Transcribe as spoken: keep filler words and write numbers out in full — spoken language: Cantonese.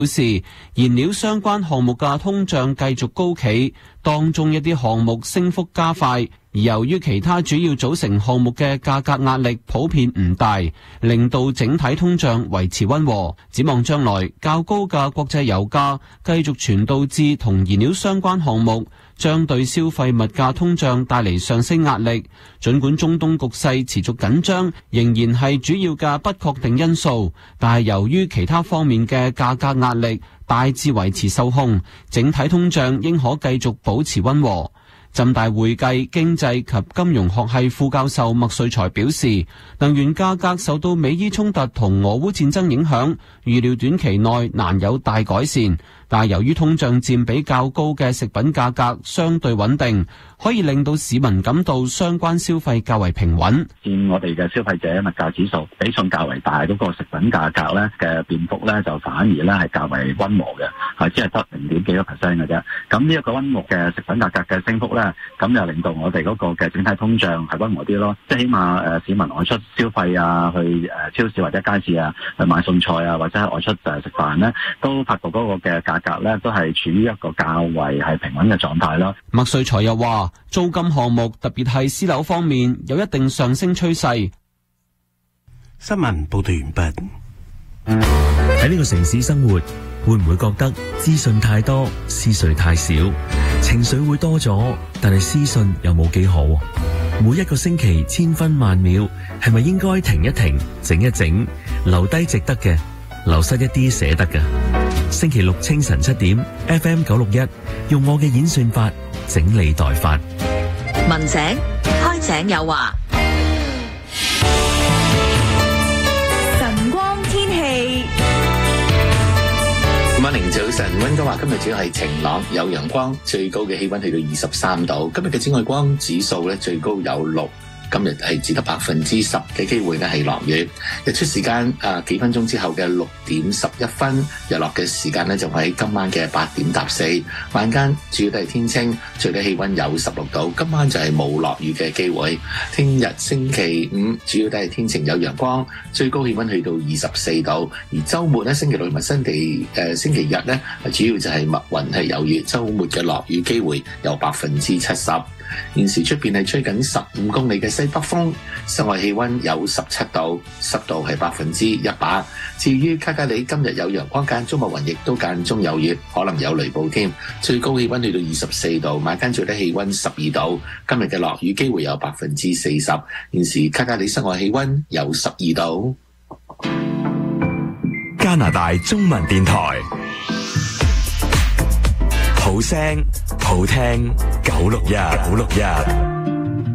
表示，燃料相關項目嘅通脹繼續高企，當中一啲項目升幅加快，而由於其他主要組成項目嘅價格壓力普遍唔大，令到整體通脹維持溫和。展望將來，較高嘅國際油價繼續傳導至同燃料相關項目，將對消費物價通脹帶嚟上升壓力。儘管中東局勢持續緊張，仍然係主要嘅不確定因素，但係由於其他方面嘅價格壓力大致維持受控，整體通脹應可繼續保持溫和。浸大會計經濟及金融學系副教授麥瑞才表示，能源價格受到美伊衝突同俄烏戰爭影響，預料短期內難有大改善，但係由於通脹佔比較高嘅食品價格相對穩定，可以令到市民感到相關消費較為平穩。 佔我哋嘅消費者物價指數比重較為大嗰個食品價格咧嘅變幅咧，就反而咧係較為溫和嘅，係只係得零點幾個 percent 嘅啫。咁呢一個溫和嘅食品價格嘅升幅咧，咁又令到我哋嗰個嘅整體通脹係溫和啲咯。即係起碼誒市民外出消費啊，去誒超市或者街市啊，去買餸菜啊，或者係外出誒食飯咧，都發覺嗰個嘅價格咧都係處於一個較為係平穩嘅狀態咯。 麥瑞才又話，租金項目特別係私樓方面有一定上升趨勢。 新聞報道完畢。 喺呢個城市生活，會唔會覺得資訊太多，思緒太少？情緒會多咗，但係思訊又冇幾好。每一個星期千分萬秒，係咪應該停一停，整一整，留低值得嘅，流失一啲捨得嘅？星期六清晨七點 ，F M 九六一，用我嘅演算法整理代發。 文井開井有話，晨光天氣。 Morning，早晨，溫哥華今日主要係晴朗有陽光，最高嘅氣溫去到二十三度。今日嘅紫外光指數咧最高有六，今日係只得百分之十嘅機會咧係落雨。日出時間啊幾分鐘之後嘅六點十一分，日落嘅時間咧就喺今晚嘅八點搭四。晚間主要都係天清，最低氣溫有十六度。今晚就係冇落雨嘅機會。聽日星期五主要都係天晴有陽光，最高氣溫去到二十四度。而週末咧，星期六同埋星期誒、呃、星期日咧，主要就係密雲係有雨，週末嘅落雨機會有百分之七十。現時出邊係吹緊十五公里嘅西北風，室外氣溫有十七度，濕度係百分之一百。至於卡加里今日有陽光間中密雲，亦都間中有雨，可能有雷暴添。最高氣溫去到二十四度，晚間最低氣溫十二度。今日嘅落雨機會有百分之四十。現時卡加里室外氣溫有十二度。 加拿大中文電台。好聲好聽九六一九六一。